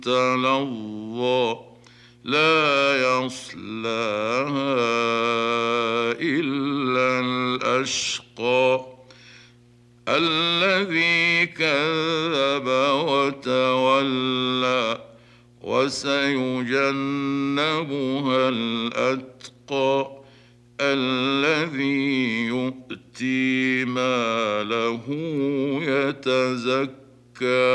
تلظى لا يصلاها إلا الأشقى الذي كذب وتولى وسيجنبها الأتقى الذي يؤتي ماله يتزكى